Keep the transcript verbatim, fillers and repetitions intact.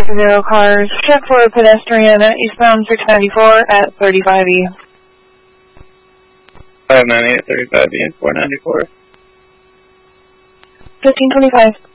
six zero cars. Check for a pedestrian eastbound six ninety-four at thirty-five E. five ninety-eight, thirty-five E, four ninety-four. fifteen twenty-five.